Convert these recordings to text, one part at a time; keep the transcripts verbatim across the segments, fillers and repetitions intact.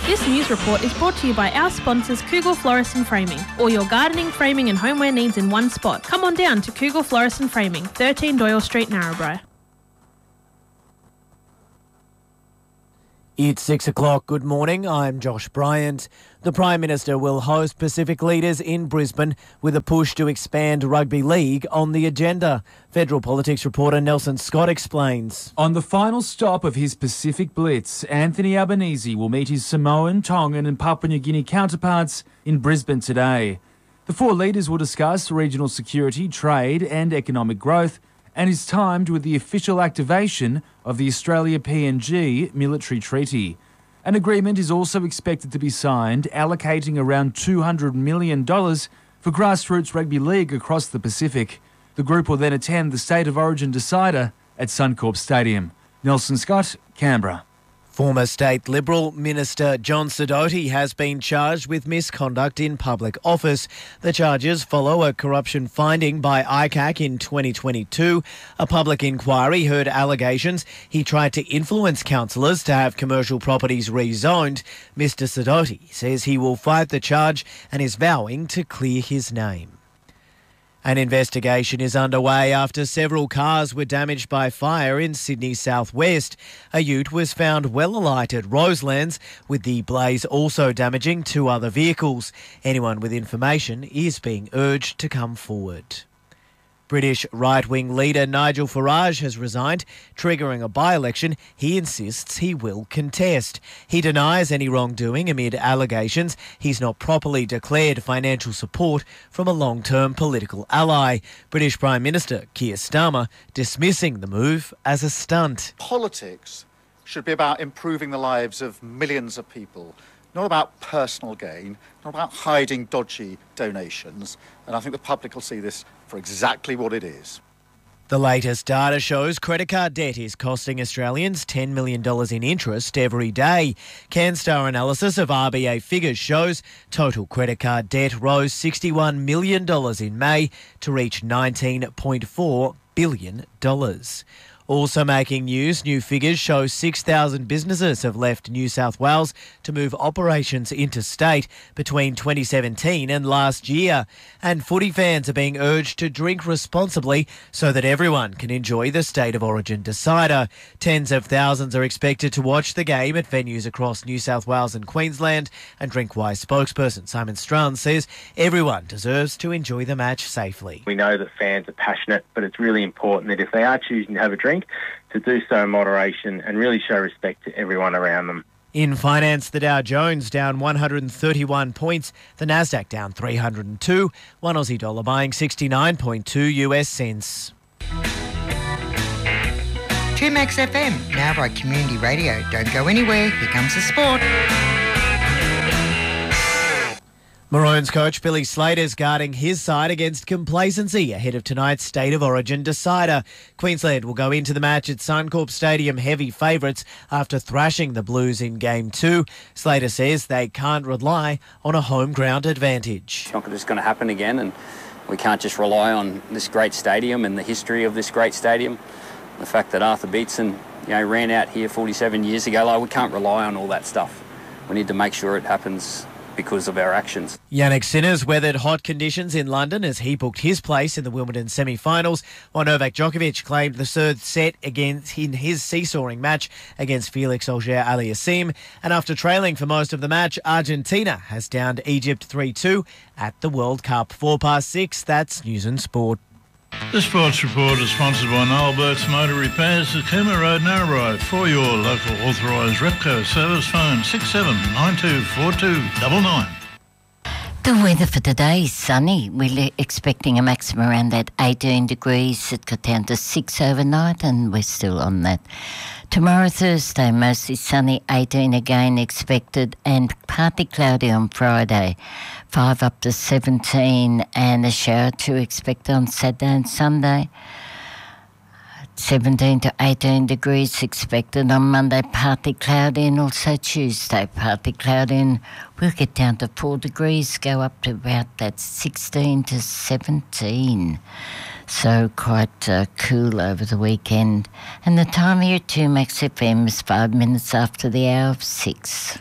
This news report is brought to you by our sponsors Kugel Florist and Framing. All your gardening, framing and homeware needs in one spot. Come on down to Kugel Florist and Framing, thirteen Doyle Street, Narrabri. It's six o'clock. Good morning. I'm Josh Bryant. The Prime Minister will host Pacific leaders in Brisbane with a push to expand rugby league on the agenda. Federal politics reporter Nelson Scott explains. On the final stop of his Pacific Blitz, Anthony Albanese will meet his Samoan, Tongan and Papua New Guinea counterparts in Brisbane today. The four leaders will discuss regional security, trade and economic growth, and is timed with the official activation of the Australia-P N G military treaty. An agreement is also expected to be signed, allocating around two hundred million dollars for grassroots rugby league across the Pacific. The group will then attend the State of Origin decider at Suncorp Stadium. Nelson Scott, Canberra. Former State Liberal Minister John Sidoti has been charged with misconduct in public office. The charges follow a corruption finding by I C A C in twenty twenty-two. A public inquiry heard allegations he tried to influence councillors to have commercial properties rezoned. Mister Sidoti says he will fight the charge and is vowing to clear his name. An investigation is underway after several cars were damaged by fire in Sydney's southwest. A ute was found well alight at Roselands, with the blaze also damaging two other vehicles. Anyone with information is being urged to come forward. British right-wing leader Nigel Farage has resigned, triggering a by-election he insists he will contest. He denies any wrongdoing amid allegations he's not properly declared financial support from a long-term political ally. British Prime Minister Keir Starmer dismissing the move as a stunt. Politics should be about improving the lives of millions of people, not about personal gain, not about hiding dodgy donations. And I think the public will see this for exactly what it is. The latest data shows credit card debt is costing Australians ten million dollars in interest every day. CanStar analysis of R B A figures shows total credit card debt rose sixty-one million dollars in May to reach nineteen point four billion dollars. Also making news, new figures show six thousand businesses have left New South Wales to move operations interstate between twenty seventeen and last year. And footy fans are being urged to drink responsibly so that everyone can enjoy the State of Origin decider. Tens of thousands are expected to watch the game at venues across New South Wales and Queensland. And Drinkwise spokesperson Simon Strauss says everyone deserves to enjoy the match safely. We know that fans are passionate, but it's really important that if they are choosing to have a drink, to do so in moderation and really show respect to everyone around them. In finance, the Dow Jones down one hundred thirty-one points, the Nasdaq down three hundred two, one Aussie dollar buying sixty-nine point two U S cents. two Max F M, now by Community Radio. Don't go anywhere, here comes the sport. Maroons coach Billy Slater's guarding his side against complacency ahead of tonight's State of Origin decider. Queensland will go into the match at Suncorp Stadium heavy favourites after thrashing the Blues in Game two. Slater says they can't rely on a home ground advantage. It's not just going to happen again, and we can't just rely on this great stadium and the history of this great stadium. The fact that Arthur Beetson, you know, ran out here forty-seven years ago, like, we can't rely on all that stuff. We need to make sure it happens because of our actions. Yannick Sinners weathered hot conditions in London as he booked his place in the Wimbledon semi-finals, while Novak Djokovic claimed the third set against in his seesawing match against Felix Auger-Aliassime. And after trailing for most of the match, Argentina has downed Egypt three two at the World Cup. Four past six, that's News and Sport. The Sports Report is sponsored by Noel Burke's Motor Repairs at Cooma Road, Narrabri. For your local authorised Repco service, phone six seven nine two four two nine nine. The weather for today is sunny. We're expecting a maximum around that eighteen degrees. It got down to six overnight and we're still on that. Tomorrow, Thursday, mostly sunny, eighteen again expected, and partly cloudy on Friday, five up to seventeen, and a shower to expect on Saturday and Sunday. seventeen to eighteen degrees expected on Monday, partly cloudy, and also Tuesday, partly cloudy, and we'll get down to four degrees, go up to about that sixteen to seventeen. So quite uh, cool over the weekend. And the time here at two Max F M is five minutes after the hour of six.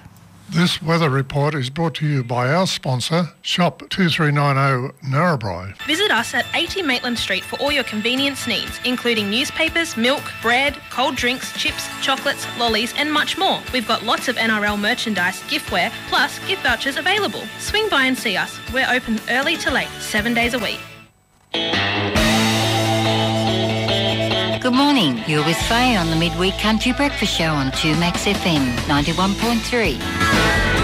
This weather report is brought to you by our sponsor, Shop two three nine zero Narrabri. Visit us at eighty Maitland Street for all your convenience needs, including newspapers, milk, bread, cold drinks, chips, chocolates, lollies and much more. We've got lots of N R L merchandise, giftware, plus gift vouchers available. Swing by and see us. We're open early to late, seven days a week. Good morning. You're with Faye on the Midweek Country Breakfast Show on two Max F M ninety-one point three.